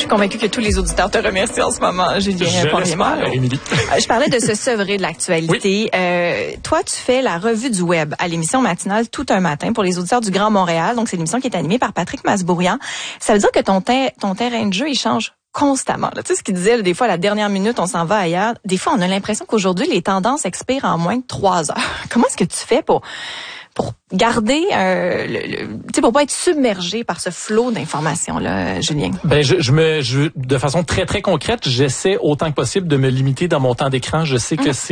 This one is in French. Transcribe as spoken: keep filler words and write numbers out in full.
suis convaincue que tous les auditeurs te remercient en ce moment, Julien Poirier-Malo. Je parlais de se sevrer de l'actualité. Oui. Euh, toi, tu fais la revue du web à l'émission matinale Tout un matin pour les auditeurs du Grand Montréal. Donc, c'est l'émission qui est animée par Patrick Masbourian. Ça veut dire que ton, ter- ton terrain de jeu, il change constamment. Là, tu sais ce qu'il disait, là, des fois, à la dernière minute, on s'en va ailleurs. Des fois, on a l'impression qu'aujourd'hui, les tendances expirent en moins de trois heures. Comment est-ce que tu fais pour... pour garder, euh, le, le, tu sais, pour pas être submergé par ce flot d'informations là, Julien? Ben, je, je me, je, de façon très très concrète, j'essaie autant que possible de me limiter dans mon temps d'écran. Je sais que mmh. c'est